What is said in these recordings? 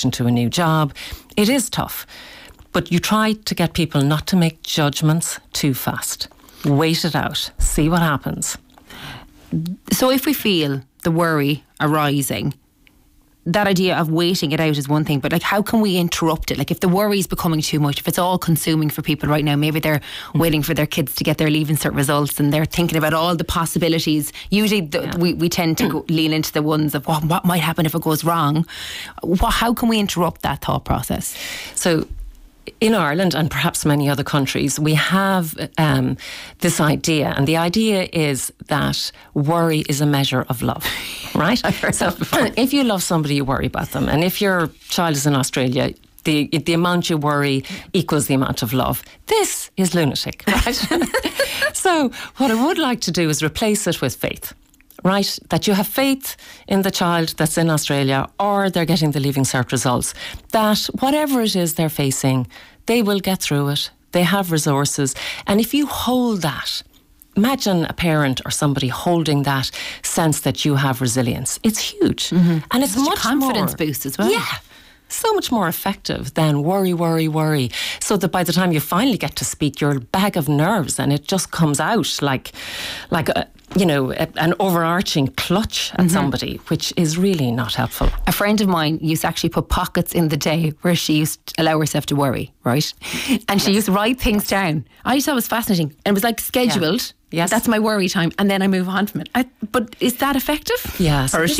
transition to a new job. It is tough. But you try to get people not to make judgments too fast. Wait it out. See what happens. So if we feel the worry arising, that idea of waiting it out is one thing, but like, how can we interrupt it? Like, if the worry is becoming too much, if it's all consuming for people right now, maybe they're waiting for their kids to get their Leaving Cert results and they're thinking about all the possibilities. Usually we tend to lean into the ones of what might happen if it goes wrong. How can we interrupt that thought process? So in Ireland and perhaps many other countries, we have this idea, and the idea is that worry is a measure of love, right? I've heard that before. If you love somebody, you worry about them. And if your child is in Australia, the amount you worry equals the amount of love. This is lunatic, right? So what I would like to do is replace it with faith. Right, that you have faith in the child that's in Australia, or they're getting the Leaving Cert results, that whatever it is they're facing, they will get through it. They have resources. And if you hold that, imagine a parent or somebody holding that sense that you have resilience. It's huge. Mm-hmm. And it's much a confidence more, boost as well. Yeah. So much more effective than worry, worry, worry. So that by the time you finally get to speak, you're a bag of nerves and it just comes out like an overarching clutch at somebody, which is really not helpful. A friend of mine used to actually put pockets in the day where she used to allow herself to worry, right? And she used to write things down. I thought it was fascinating. And it was like scheduled. Yeah. Yes. That's my worry time, and then I move on from it. But is that effective? Yes. Or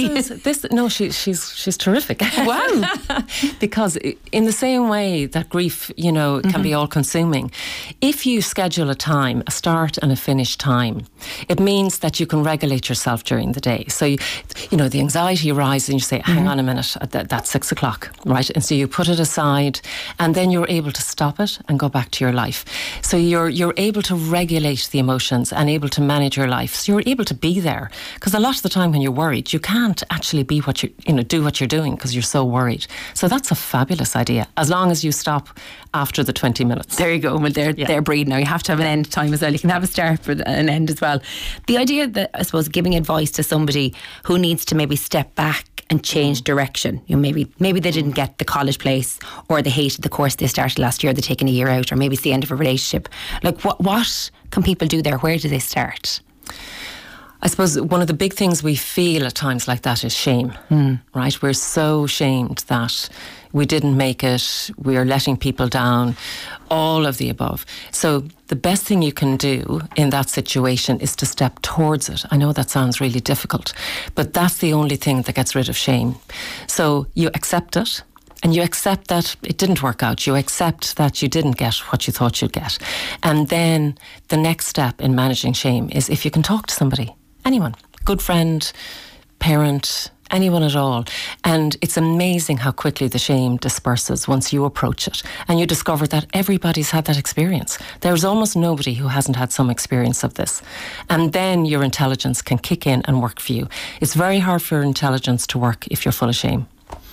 she's terrific. Wow. Because in the same way that grief, can be all consuming, if you schedule a time, a start and a finish time, it means that you can regulate yourself during the day. So, the anxiety arises and you say, hang on a minute, that's 6 o'clock, right? And so you put it aside and then you're able to stop it and go back to your life. So you're able to regulate the emotions and able to manage your life. So you're able to be there. Because a lot of the time when you're worried, you can't actually be do what you're doing because you're so worried. So that's a fabulous idea, as long as you stop after the 20 minutes. There you go. Well, they're breed now. You have to have an end time as well. You can have a start but an end as well. The idea that, I suppose, giving advice to somebody who needs to maybe step back and change direction. Maybe they didn't get the college place, or they hated the course they started last year, they're taking a year out, or maybe it's the end of a relationship. Like, what can people do there? Where do they start? I suppose one of the big things we feel at times like that is shame, right? We're so shamed that we didn't make it, we're letting people down, all of the above. So the best thing you can do in that situation is to step towards it. I know that sounds really difficult, but that's the only thing that gets rid of shame. So you accept it. And you accept that it didn't work out. You accept that you didn't get what you thought you'd get. And then the next step in managing shame is if you can talk to somebody, anyone, good friend, parent, anyone at all. And it's amazing how quickly the shame disperses once you approach it. And you discover that everybody's had that experience. There's almost nobody who hasn't had some experience of this. And then your intelligence can kick in and work for you. It's very hard for your intelligence to work if you're full of shame.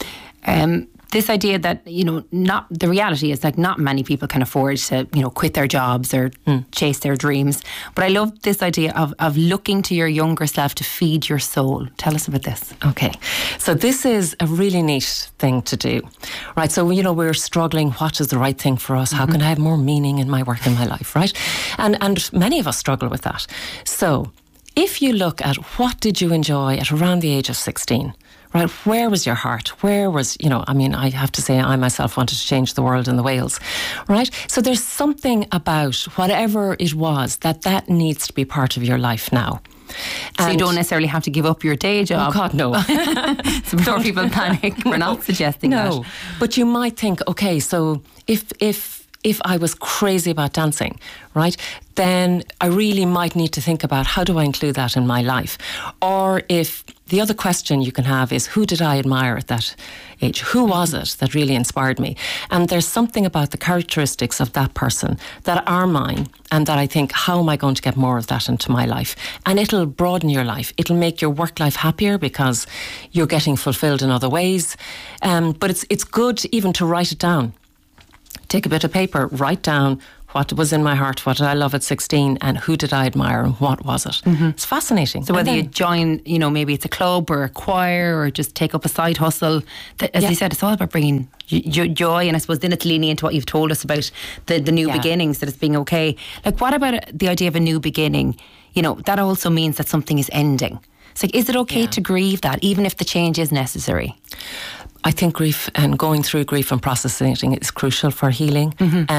This idea that, not the reality is like not many people can afford to, quit their jobs or chase their dreams. But I love this idea of looking to your younger self to feed your soul. Tell us about this. Okay. So this is a really neat thing to do, right? So, we're struggling. What is the right thing for us? How can I have more meaning in my work in my life, right? And many of us struggle with that. So if you look at what did you enjoy at around the age of 16, right? Where was your heart? Where was, I have to say I myself wanted to change the world in the Wales, right? So there's something about whatever it was that needs to be part of your life now. So you don't necessarily have to give up your day job. Oh God, no. So before people panic, we're not suggesting that. No, but you might think, okay, so if I was crazy about dancing, right, then I really might need to think about how do I include that in my life? Or if the other question you can have is, who did I admire at that age? Who was it that really inspired me? And there's something about the characteristics of that person that are mine, and that I think, how am I going to get more of that into my life? And it'll broaden your life. It'll make your work life happier because you're getting fulfilled in other ways. But it's good even to write it down. Take a bit of paper, write down what was in my heart, what did I love at 16, and who did I admire and what was it? It's fascinating. So whether you join, maybe it's a club or a choir or just take up a side hustle, as you said, it's all about bringing joy, and I suppose then it's leaning into what you've told us about the new beginnings, that it's being okay. Like, what about the idea of a new beginning? That also means that something is ending. It's like, is it okay to grieve that, even if the change is necessary? I think grief and going through grief and processing it is crucial for healing.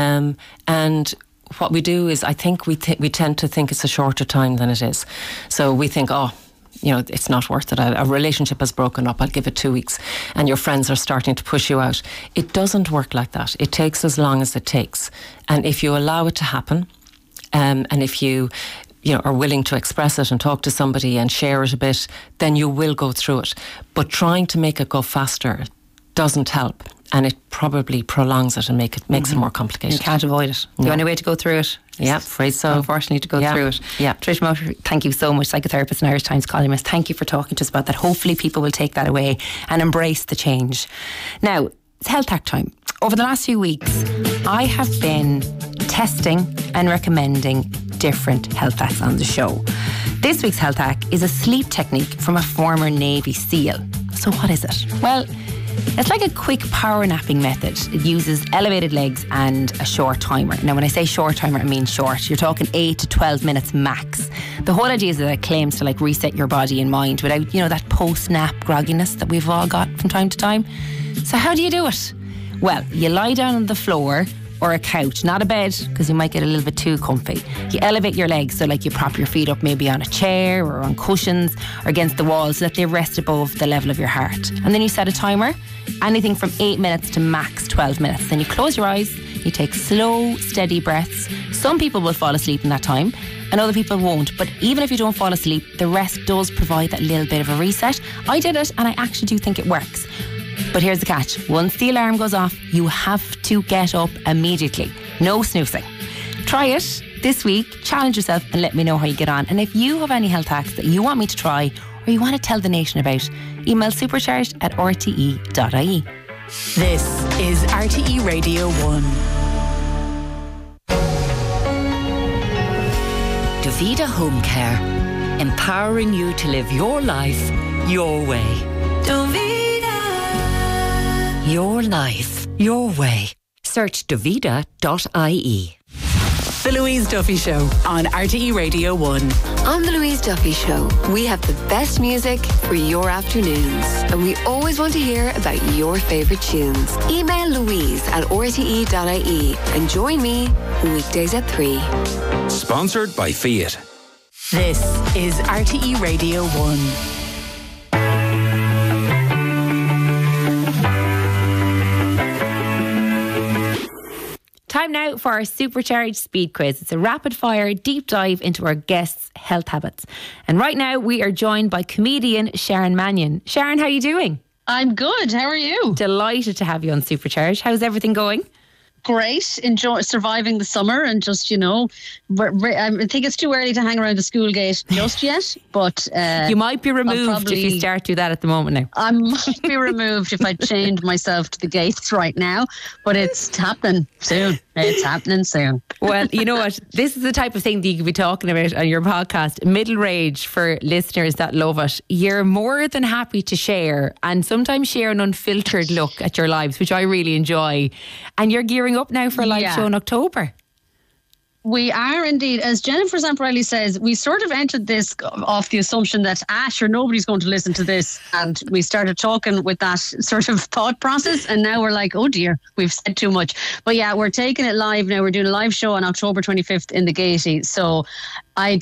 And what we do is, I think we tend to think it's a shorter time than it is. So we think, it's not worth it. A relationship has broken up, I'll give it 2 weeks. And your friends are starting to push you out. It doesn't work like that. It takes as long as it takes. And if you allow it to happen, and if you are willing to express it and talk to somebody and share it a bit, then you will go through it. But trying to make it go faster doesn't help, and it probably prolongs it and makes it more complicated. You can't avoid it. The only way to go through it. Yeah, afraid so. Unfortunately, to go through it. Yeah. Trish Motter, thank you so much, psychotherapist and Irish Times columnist. Thank you for talking to us about that. Hopefully people will take that away and embrace the change. Now, it's Health Hack time. Over the last few weeks, I have been testing and recommending different health hacks on the show. This week's health hack is a sleep technique from a former Navy SEAL. So what is it? Well, it's like a quick power napping method. It uses elevated legs and a short timer. Now, when I say short timer, I mean short. You're talking 8 to 12 minutes max. The whole idea is that it claims to reset your body and mind without, that post-nap grogginess that we've all got from time to time. So how do you do it? Well, you lie down on the floor or a couch, not a bed, because you might get a little bit too comfy. You elevate your legs, so you prop your feet up maybe on a chair or on cushions or against the wall so that they rest above the level of your heart. And then you set a timer, anything from 8 minutes to max 12 minutes. Then you close your eyes, you take slow, steady breaths. Some people will fall asleep in that time and other people won't. But even if you don't fall asleep, the rest does provide that little bit of a reset. I did it and I actually do think it works. But here's the catch. Once the alarm goes off, you have to get up immediately. No snoozing. Try it this week, challenge yourself and let me know how you get on. And if you have any health hacks that you want me to try or you want to tell the nation about, email supercharged@rte.ie. This is RTE Radio 1. Davida Home Care, empowering you to live your life your way. Davida. Your life, your way. Search davida.ie. The Louise Duffy Show on RTE Radio 1. On The Louise Duffy Show, we have the best music for your afternoons. And we always want to hear about your favourite tunes. Email louise@rte.ie and join me weekdays at 3. Sponsored by Fiat. This is RTE Radio 1. Time now for our Supercharged Speed Quiz. It's a rapid fire deep dive into our guests' health habits. And right now we are joined by comedian Sharon Mannion. Sharon, how are you doing? I'm good. How are you? Delighted to have you on Supercharged. How's everything going? Great. Enjoy surviving the summer and just, I think it's too early to hang around the school gate just yet, but you might be removed if you start to do that at the moment now. I might be removed if I chained myself to the gates right now, but it's happening soon. It's happening soon. Well, you know what? This is the type of thing that you could be talking about on your podcast, Middle Rage, for listeners that love it. You're more than happy to share and sometimes share an unfiltered look at your lives, which I really enjoy. And you're gearing up now for a live show in October. We are indeed. As Jennifer Zamparelli says, we sort of entered this off the assumption that, sure, nobody's going to listen to this. And we started talking with that sort of thought process. And now we're like, oh dear, we've said too much. But yeah, we're taking it live now. We're doing a live show on October 25th in the Gaiety. So I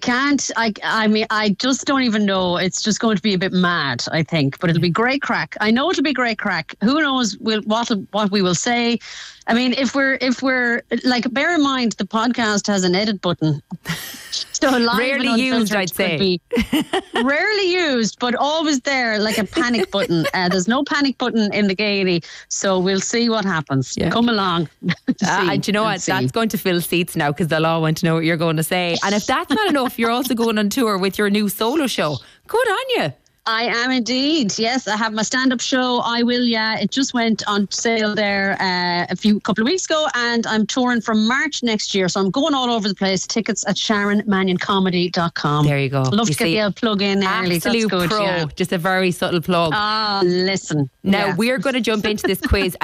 just don't even know. It's just going to be a bit mad, I think. But it'll be great crack. I know it'll be great crack. Who knows what we will say. I mean, if we're like, bear in mind the podcast has an edit button. So rarely used, I'd say. Rarely used, but always there, like a panic button. There's no panic button in the Gaiety, so we'll see what happens. Yeah. Come along. And you know what? That's going to fill seats now because they'll all want to know what you're going to say. And if that's not enough, you're also going on tour with your new solo show. Good on you. I am indeed. Yes, I have my stand-up show. I will. Yeah, it just went on sale there a couple of weeks ago, and I'm touring from March next year. So I'm going all over the place. Tickets at SharonMannionComedy.com. There you go. Love You to get see, the old plug in early. Absolute That's good. pro. Yeah. Just a very subtle plug. Ah, listen. Now Yeah. we're going to jump into this quiz.